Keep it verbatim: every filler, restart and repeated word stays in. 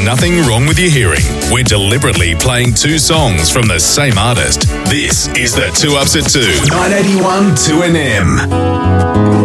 nothing wrong with your hearing. We're deliberately playing two songs from the same artist. This is the Two Ups at Two. nine eighty-one two N M.